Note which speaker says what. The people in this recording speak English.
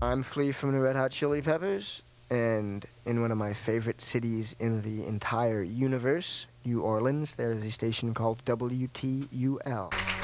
Speaker 1: I'm Flea from the Red Hot Chili Peppers, and in one of my favorite cities in the entire universe, New Orleans, there's a station called WTUL.